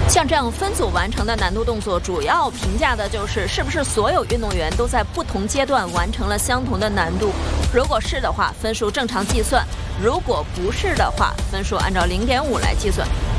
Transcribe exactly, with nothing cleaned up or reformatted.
像这样分组完成的难度动作，主要评价的就是是不是所有运动员都在不同阶段完成了相同的难度。如果是的话，分数正常计算；如果不是的话，分数按照零点五来计算。